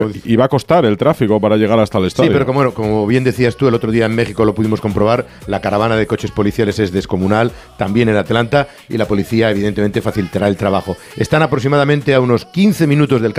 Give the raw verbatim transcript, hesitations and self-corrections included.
Y va a costar el tráfico para llegar hasta el estadio. Sí, pero como, bueno, como bien decías tú, el otro día en México lo pudimos comprobar, la caravana de coches policiales es descomunal, también en Atlanta, y la policía evidentemente facilitará el trabajo. Están aproximadamente a unos quince minutos del campo.